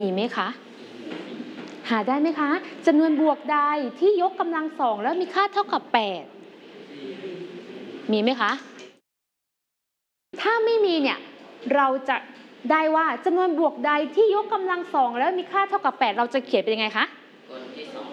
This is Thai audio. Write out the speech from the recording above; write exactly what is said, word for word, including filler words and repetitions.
มีไหมคะหาได้ไหมคะจำนวนบวกใดที่ยกกำลังสองแล้วมีค่าเท่ากับแปดมีไหมคะถ้าไม่มีเนี่ยเราจะได้ว่าจำนวนบวกใดที่ยกกำลังสองแล้วมีค่าเท่ากับแปดเราจะเขียนเป็นยังไงคะ